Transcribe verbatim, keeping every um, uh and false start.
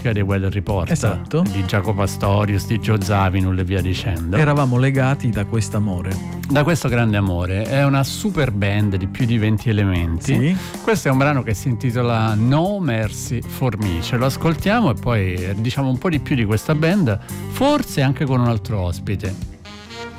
musica dei Weather Report, esatto, di Jacopo Astorius, di Joe Zawinul e via dicendo. Eravamo legati da questo amore. Da questo grande amore. È una super band di più di venti elementi. Sì. Questo è un brano che si intitola No Mercy for Me. Ce lo ascoltiamo e poi diciamo un po' di più di questa band, forse anche con un altro ospite.